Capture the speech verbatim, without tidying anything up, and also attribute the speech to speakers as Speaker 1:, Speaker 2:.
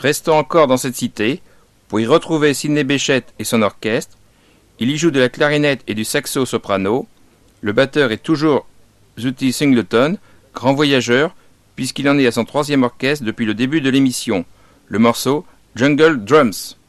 Speaker 1: Restons encore dans cette cité pour y retrouver Sidney Bechet et son orchestre. Il y joue de la clarinette et du saxo soprano. Le batteur est toujours Zutty Singleton, grand voyageur, puisqu'il en est à son troisième orchestre depuis le début de l'émission. Le morceau Jungle Drums.